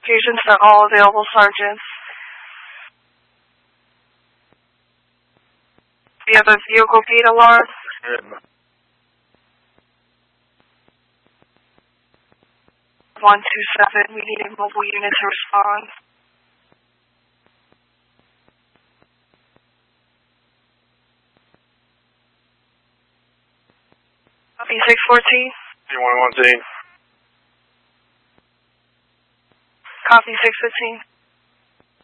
Fusion to all available sergeants. We have a vehicle beat alarm. 127, we need a mobile unit to respond. Copy 614. 114. Copy 615.